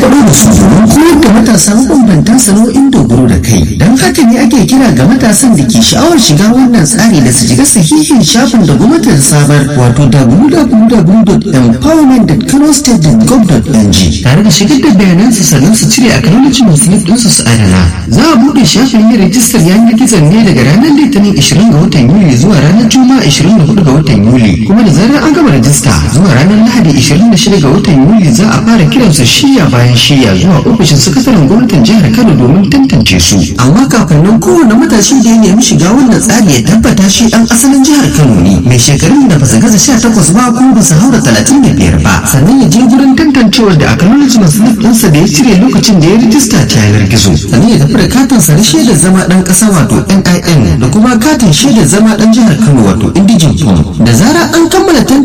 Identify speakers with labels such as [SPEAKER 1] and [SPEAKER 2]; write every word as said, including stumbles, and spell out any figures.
[SPEAKER 1] farfaɗo da su domin koyar da matasa mabambantan sana'o'in dogaro da kai. Don haka ne ake kira ga matasan da ke sha'awar shiga wannan tsari da su shiga sahihin shafin da gwamnatin sabar wato w w w dot empowerment dot kano state dot gov dot n g tare da shigar da bayanansu sannan su cire acknowledgement slip ɗinsu su adana. Za a buɗe shafin yin rajistar yanar gizon ne daga ranar litinin ishirin ga watan yuli zuwa ranar juma'a ishirin da hudu ga watan yuli, kuma da zarar an gama rajista zuwa ranar lahadi ishirin da shida ga watan yuli za a fara kiransa shiya bayan shiya zuwa ofishin sakataren gwamnatin jihar Kano domin tantance su. Amma kafin nan kowane matashi da ya nemi shiga wannan tsari ya tabbata shi dan asalin jihar Kano ne, mai shekarun da ba su gaza sha takwas ba ko ba su haura talatin da biyar ba, sannan ya je gurin tantancewar da acknowledgement slip ɗinsa da ya cire lokacin da ya rijista ta yanar gizo, sannan ya tafi da katinsa na shaidar zama ɗan ƙasa wato N I N da kuma katin shaidar zama ɗan jihar Kano wato Indigen Form. Da zarar an kammala